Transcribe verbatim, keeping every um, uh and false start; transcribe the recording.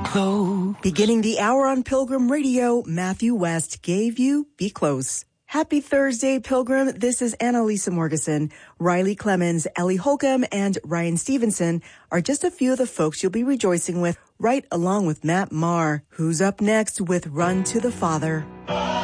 close. Beginning the hour on Pilgrim Radio, Matthew West gave you Be Close. Happy Thursday, Pilgrim. This is Annalisa Morgeson. Riley Clemens, Ellie Holcomb, and Ryan Stevenson are just a few of the folks you'll be rejoicing with, right along with Matt Maher, who's up next with Run to the Father.